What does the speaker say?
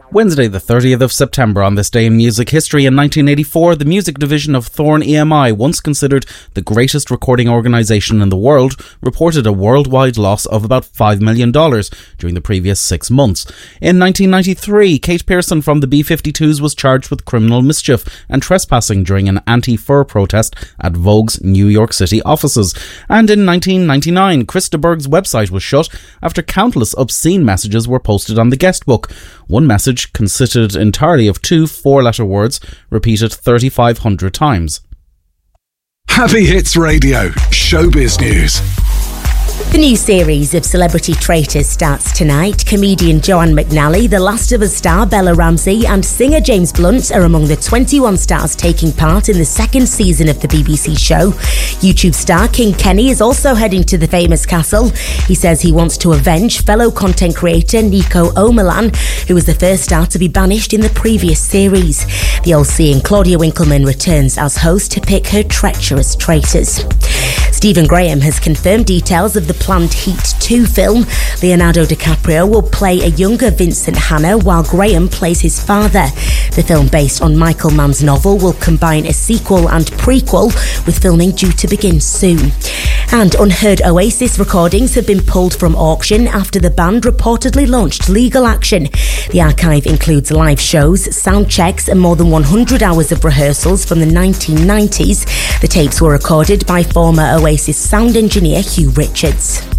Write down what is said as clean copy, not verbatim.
Wednesday the 30th of September. On this day in music history, in 1984, the music division of Thorn EMI, once considered the greatest recording organisation in the world, reported a worldwide loss of about $5 million during the previous 6 months. In 1993, Kate Pearson from the B-52s was charged with criminal mischief and trespassing during an anti-fur protest at Vogue's New York City offices. And in 1999, Chris de Burgh's website was shut after countless obscene messages were posted on the guest book. One message consisted entirely of 2 4-letter words repeated 3,500 times. Happy Hits Radio, showbiz news. The new series of Celebrity Traitors starts tonight. Comedian Joanne McNally, The Last of Us star Bella Ramsey and singer James Blunt are among the 21 stars taking part in the second season of the BBC show. YouTube star King Kenny is also heading to the famous castle. He says he wants to avenge fellow content creator Nico O'Malan, who was the first star to be banished in the previous series. The all-seeing Claudia Winkleman returns as host to pick her treacherous traitors. Stephen Graham has confirmed details of the planned Heat 2 film. Leonardo DiCaprio will play a younger Vincent Hanna while Graham plays his father. The film, based on Michael Mann's novel, will combine a sequel and prequel, with filming due to begin soon. And unheard Oasis recordings have been pulled from auction after the band reportedly launched legal action. The archive includes live shows, sound checks and more than 100 hours of rehearsals from the 1990s. The tapes were recorded by former Oasis sound engineer Hugh Richards.